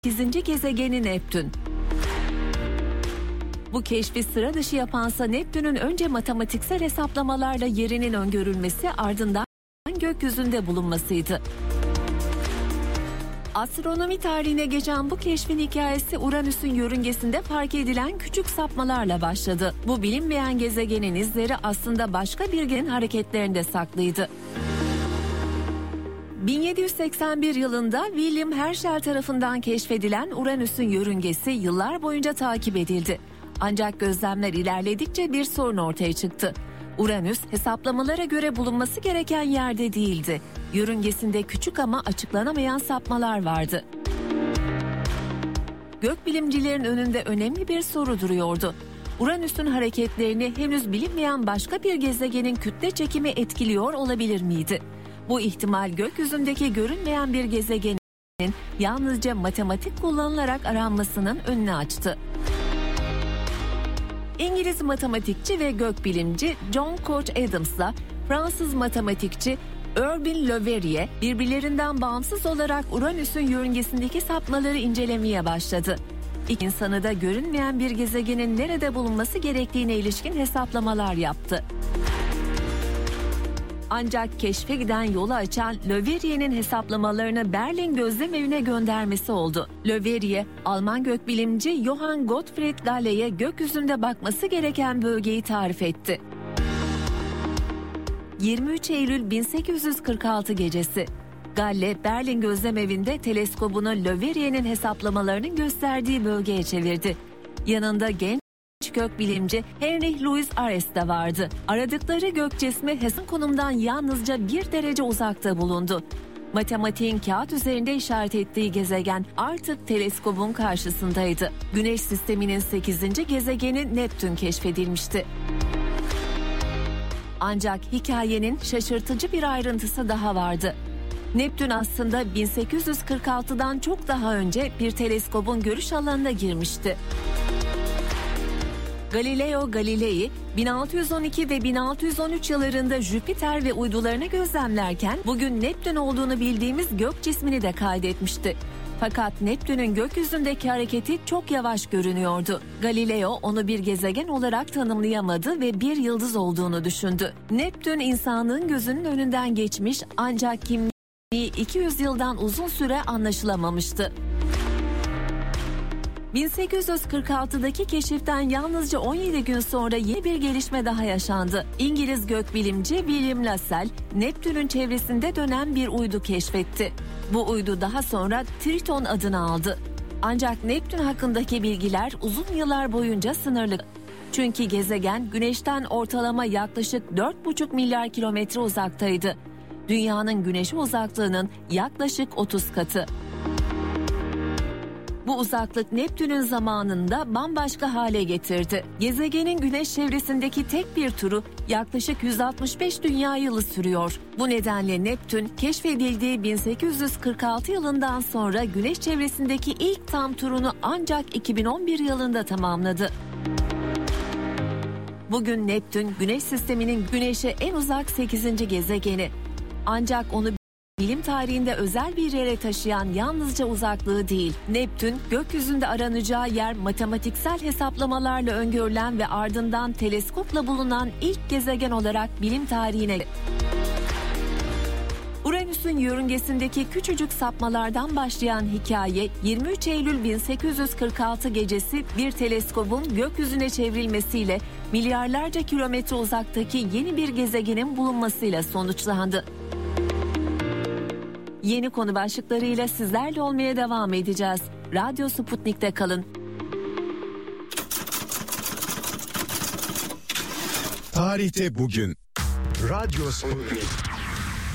8. gezegeni Neptün. Bu keşfi sıra dışı yapansa Neptün'ün önce matematiksel hesaplamalarla yerinin öngörülmesi, ardından gökyüzünde bulunmasıydı. Astronomi tarihine geçen bu keşfin hikayesi Uranüs'ün yörüngesinde fark edilen küçük sapmalarla başladı. Bu bilinmeyen gezegenin izleri aslında başka bir gezegenin hareketlerinde saklıydı. 1781 yılında William Herschel tarafından keşfedilen Uranüs'ün yörüngesi yıllar boyunca takip edildi. Ancak gözlemler ilerledikçe bir sorun ortaya çıktı. Uranüs hesaplamalara göre bulunması gereken yerde değildi. Yörüngesinde küçük ama açıklanamayan sapmalar vardı. Gökbilimcilerin önünde önemli bir soru duruyordu. Uranüs'ün hareketlerini henüz bilinmeyen başka bir gezegenin kütle çekimi etkiliyor olabilir miydi? Bu ihtimal gökyüzündeki görünmeyen bir gezegenin yalnızca matematik kullanılarak aranmasının önünü açtı. İngiliz matematikçi ve gökbilimci John Couch Adams'la Fransız matematikçi Urbain Le Verrier birbirlerinden bağımsız olarak Uranüs'ün yörüngesindeki sapmaları incelemeye başladı. İki insanı da görünmeyen bir gezegenin nerede bulunması gerektiğine ilişkin hesaplamalar yaptı. Ancak keşfe giden yolu açan Le Verrier'in hesaplamalarını Berlin Gözlemevine göndermesi oldu. Le Verrier, Alman gökbilimci Johann Gottfried Galle'ye gökyüzünde bakması gereken bölgeyi tarif etti. 23 Eylül 1846 gecesi. Galle, Berlin Gözlemevinde teleskobunu Le Verrier'in hesaplamalarının gösterdiği bölgeye çevirdi. Yanında genç gökbilimci Heinrich Louis Ares de vardı. Aradıkları gök cismi Hess'in konumdan yalnızca 1 derece uzakta bulundu. Matematiğin kağıt üzerinde işaret ettiği gezegen artık teleskobun karşısındaydı. Güneş sisteminin 8. gezegeni Neptün keşfedilmişti. Ancak hikayenin şaşırtıcı bir ayrıntısı daha vardı. Neptün aslında 1846'dan çok daha önce bir teleskobun görüş alanına girmişti. Galileo Galilei 1612 ve 1613 yıllarında Jüpiter ve uydularını gözlemlerken bugün Neptün olduğunu bildiğimiz gök cismini de kaydetmişti. Fakat Neptün'ün gökyüzündeki hareketi çok yavaş görünüyordu. Galileo onu bir gezegen olarak tanımlayamadı ve bir yıldız olduğunu düşündü. Neptün insanlığın gözünün önünden geçmiş ancak kimliği 200 yıldan uzun süre anlaşılamamıştı. 1846'daki keşiften yalnızca 17 gün sonra yeni bir gelişme daha yaşandı. İngiliz gökbilimci William Lassell, Neptün'ün çevresinde dönen bir uydu keşfetti. Bu uydu daha sonra Triton adını aldı. Ancak Neptün hakkındaki bilgiler uzun yıllar boyunca sınırlı. Çünkü gezegen Güneş'ten ortalama yaklaşık 4,5 milyar kilometre uzaktaydı. Dünyanın Güneş'e uzaklığının yaklaşık 30 katı. Bu uzaklık Neptün'ün zamanında bambaşka hale getirdi. Gezegenin Güneş çevresindeki tek bir turu yaklaşık 165 dünya yılı sürüyor. Bu nedenle Neptün keşfedildiği 1846 yılından sonra Güneş çevresindeki ilk tam turunu ancak 2011 yılında tamamladı. Bugün Neptün Güneş sisteminin Güneş'e en uzak 8. gezegeni. Ancak onu bilim tarihinde özel bir yere taşıyan yalnızca uzaklığı değil, Neptün gökyüzünde aranacağı yer matematiksel hesaplamalarla öngörülen ve ardından teleskopla bulunan ilk gezegen olarak bilim tarihine. Uranüs'ün yörüngesindeki küçücük sapmalardan başlayan hikaye 23 Eylül 1846 gecesi bir teleskobun gökyüzüne çevrilmesiyle milyarlarca kilometre uzaktaki yeni bir gezegenin bulunmasıyla sonuçlandı. Yeni konu başlıklarıyla sizlerle olmaya devam edeceğiz. Radyo Sputnik'te kalın. Tarihte bugün. Radyo Sputnik.